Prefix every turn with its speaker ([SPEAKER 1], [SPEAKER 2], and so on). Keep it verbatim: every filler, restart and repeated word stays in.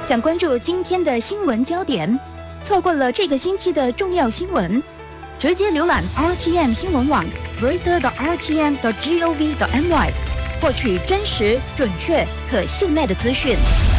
[SPEAKER 1] 想关注今天的新闻焦点，错过了这个星期的重要新闻，直接浏览 R T M 新闻网 reader 点 R T M 点 gov 点 my， 获取真实、准确、可信赖的资讯。